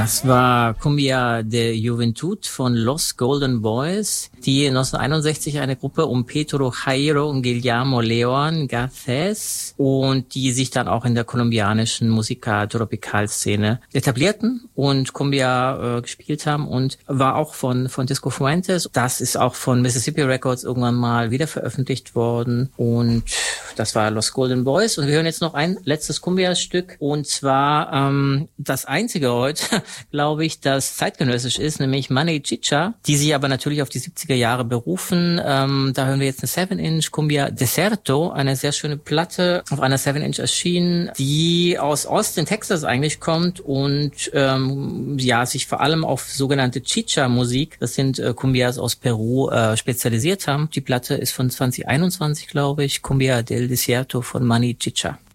Das war Cumbia de Juventud von Los Golden Boys, die 1961 eine Gruppe um Pedro Jairo und Guillermo Leon Garcés und die sich dann auch in der kolumbianischen Musica-Tropical-Szene etablierten und Cumbia gespielt haben und war auch von Disco Fuentes. Das ist auch von Mississippi Records irgendwann mal wieder veröffentlicht worden und das war Los Golden Boys. Und wir hören jetzt noch ein letztes Cumbia-Stück und zwar das einzige heute, glaube ich, das zeitgenössisch ist, nämlich Mani Chicha, die sich aber natürlich auf die 70er Jahre berufen. Da hören wir jetzt eine 7-Inch Cumbia Deserto, eine sehr schöne Platte, auf einer 7-Inch erschienen, die aus Austin, Texas eigentlich kommt und sich vor allem auf sogenannte Chicha-Musik, das sind Cumbias aus Peru, spezialisiert haben. Die Platte ist von 2021, glaube ich, Cumbia del Desierto von Mani Chicha.